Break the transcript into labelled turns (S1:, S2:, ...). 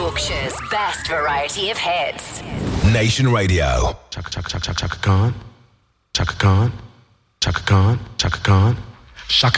S1: Yorkshire's best variety of hits.
S2: Nation Radio.
S3: Chaka Khan. Chaka Khan. Chaka Khan. Chaka Khan. Chaka